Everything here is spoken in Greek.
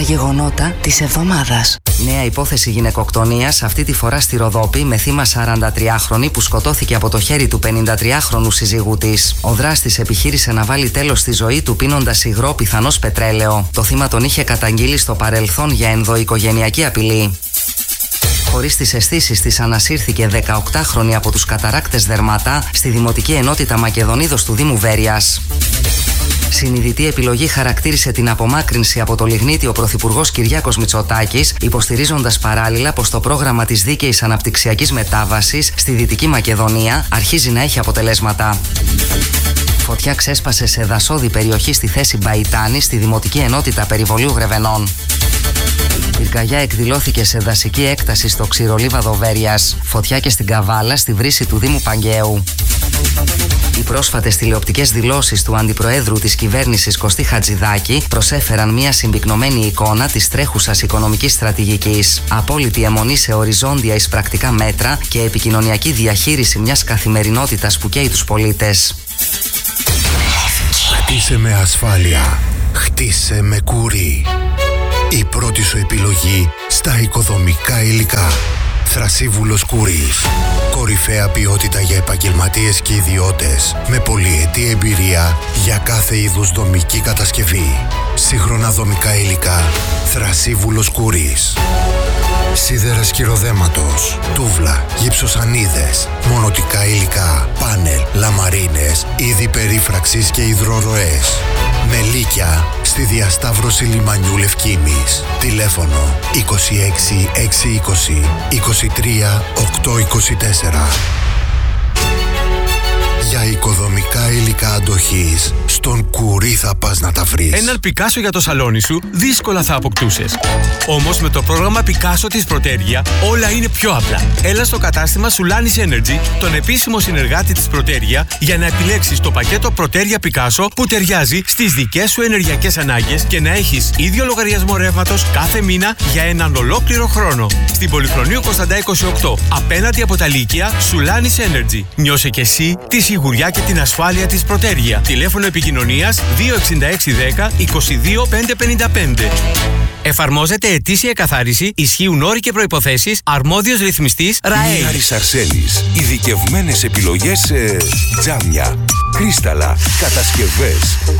γεγονότα της εβδομάδας. Νέα υπόθεση γυναικοκτονίας, αυτή τη φορά στη Ροδόπη, με θύμα 43χρονη που σκοτώθηκε από το χέρι του 53χρονου σύζυγού της. Ο δράστης επιχείρησε να βάλει τέλος στη ζωή του πίνοντας υγρό, πιθανώς πετρέλαιο. Το θύμα τον είχε καταγγείλει στο παρελθόν για ενδοοικογενειακή απειλή. Χωρίς τις αισθήσεις της, ανασύρθηκε 18χρονη από τους καταράκτες Δερματά στη Δημοτική Ενότητα Μακεδονίδος του Δήμου Βέρειας. Συνειδητή επιλογή χαρακτήρισε την απομάκρυνση από το λιγνίτη ο Πρωθυπουργός Κυριάκος Μητσοτάκης, υποστηρίζοντας παράλληλα πως το πρόγραμμα της δίκαιης αναπτυξιακής μετάβασης στη Δυτική Μακεδονία αρχίζει να έχει αποτελέσματα. Φωτιά ξέσπασε σε δασόδη περιοχή στη θέση Μπαϊτάνη, στη Δημοτική Ενότητα Περιβολίου Γρεβενών. Πυρκαγιά εκδηλώθηκε σε δασική έκταση στο Ξηρολίβαδο Βέρειας. Φωτιά και στην Καβάλα, στη βρύση του Δήμου Παγκαίου. Οι πρόσφατες τηλεοπτικές δηλώσεις του Αντιπροέδρου της κυβέρνησης Κωστή Χατζηδάκη προσέφεραν μια συμπυκνωμένη εικόνα της τρέχουσας οικονομικής στρατηγικής. Απόλυτη αιμονή σε οριζόντια εισπρακτικά μέτρα και επικοινωνιακή διαχείριση μιας καθημερινότητας που καίει τους πολίτες. Χτίσε με ασφάλεια. Χτίσε με κουρί. Η πρώτη σου επιλογή στα οικοδομικά υλικά. Θρασίβουλος Κουρής. Κορυφαία ποιότητα για επαγγελματίες και ιδιώτες. Με πολυετή εμπειρία για κάθε είδους δομική κατασκευή. Σύγχρονα δομικά υλικά. Θρασίβουλος Κουρής. Σίδερα σκυροδέματος, τούβλα, γυψοσανίδες, μονοτικά υλικά, πάνελ, λαμαρίνες, είδη περίφραξης και υδροροές. Μελίκια στη διασταύρωση λιμανιού Λευκήμης. Τηλέφωνο 26 620 23 824. Για οικοδομικά υλικά αντοχής, στον Κουρί θα πας να τα βρεις. Έναν Πικάσο για το σαλόνι σου δύσκολα θα αποκτούσες. Όμως με το πρόγραμμα Πικάσο της Προτέρια όλα είναι πιο απλά. Έλα στο κατάστημα Sulanis Energy, τον επίσημο συνεργάτη της Προτέρια, για να επιλέξεις το πακέτο Προτέρια Πικάσο που ταιριάζει στις δικές σου ενεργειακές ανάγκες και να έχεις ίδιο λογαριασμό ρεύματος κάθε μήνα για έναν ολόκληρο χρόνο. Στην Πολυχρονίου Κωνσταντά 28, απέναντι από τα Λύκεια, Sulanis Energy. Νιώσε κι εσύ τη σιγουριά και την ασφάλεια της Προτέρια. Τηλέφωνο επικοινωνίας 26610 22555. Εφαρμόζεται ετήσια καθάριση, ισχύουν όροι και προϋποθέσεις, αρμόδιος ρυθμιστής ΡΑΕ. Άρης Αρσέλης, ειδικευμένες επιλογές σε τζάμια, κρίσταλα, κατασκευές,